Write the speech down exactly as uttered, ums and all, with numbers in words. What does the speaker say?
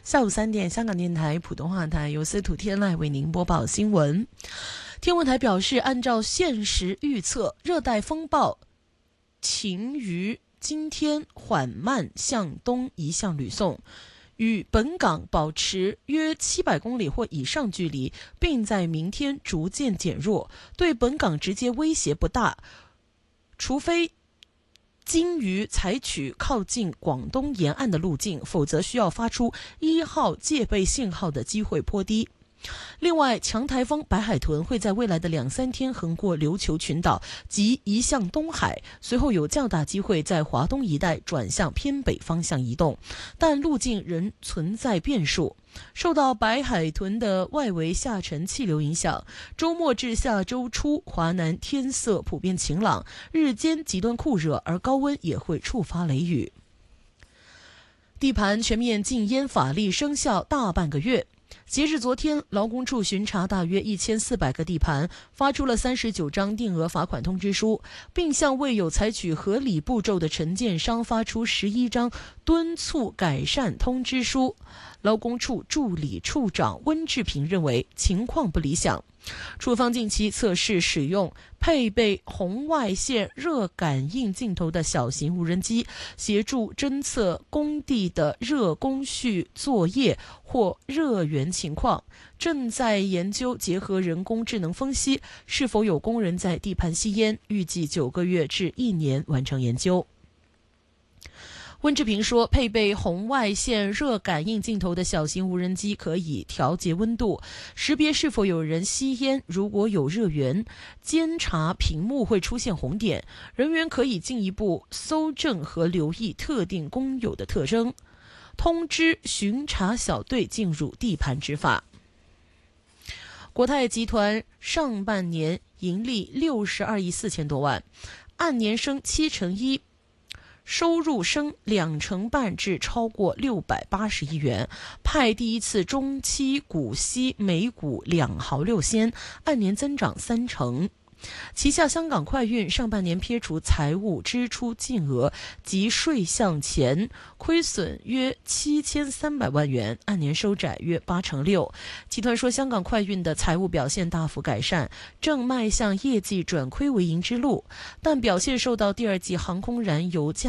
下午三点，香港电台普通话台由司徒天籁为您播报新闻。天文台表示，按照现时预测，热带风暴晴于今天缓慢向东移向吕宋，与本港保持约七百公里或以上距离，并在明天逐渐减弱，对本港直接威胁不大，除非鲸鱼采取靠近广东沿岸的路径，否则需要发出一号戒备信号的机会颇低。另外，强台风白海豚会在未来的两三天横过琉球群岛及移向东海，随后有较大机会在华东一带转向偏北方向移动，但路径仍存在变数。受到白海豚的外围下沉气流影响，周末至下周初华南天色普遍晴朗，日间极端酷热，而高温也会触发雷雨。地盘全面禁烟法例生效大半个月，截至昨天，劳工处巡查大约一千四百个地盘，发出了三十九张定额罚款通知书，并向未有采取合理步骤的承建商发出十一张敦促改善通知书。劳工处助理处长温志平认为情况不理想，处方近期测试使用配备红外线热感应镜头的小型无人机，协助侦测工地的热工序作业或热源情况，正在研究结合人工智能分析是否有工人在地盘吸烟，预计九个月至一年完成研究。温志平说，配备红外线热感应镜头的小型无人机可以调节温度，识别是否有人吸烟，如果有热源，监察屏幕会出现红点，人员可以进一步搜证和留意特定工友的特征，通知巡查小队进入地盘执法。国泰集团上半年盈利六十二亿四千多万，按年升七成一，收入升两成半至超过六百八十亿元，派第一次中期股息每股两毫六仙，按年增长三成。旗下香港快运上半年撇除财务支出净额及税项前亏损约七千三百万元，按年收窄约八成六。集团说，香港快运的财务表现大幅改善，正迈向业绩转亏为盈之路，但表现受到第二季航空燃油价